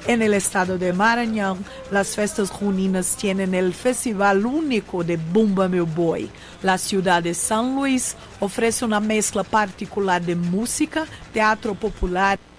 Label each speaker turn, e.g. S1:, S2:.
S1: En el estado de Maranhão, las fiestas juninas tienen el Festival Único de Bumba Meu Boi. La ciudad de San Luis ofrece una mezcla particular de música, teatro popular